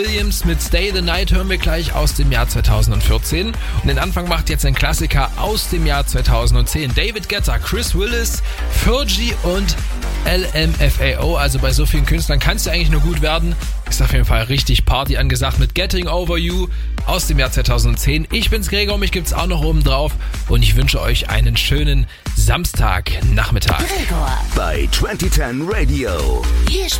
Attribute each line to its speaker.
Speaker 1: Williams mit Stay the Night hören wir gleich aus dem Jahr 2014. Und den Anfang macht jetzt ein Klassiker aus dem Jahr 2010. David Guetta, Chris Willis, Fergie und LMFAO. Also bei so vielen Künstlern kann es ja eigentlich nur gut werden. Ist auf jeden Fall richtig Party angesagt mit Getting Over You aus dem Jahr 2010. Ich bin's Gregor, mich gibt's auch noch oben drauf. Und ich wünsche euch einen schönen Samstagnachmittag.
Speaker 2: Gregor bei 2010 Radio.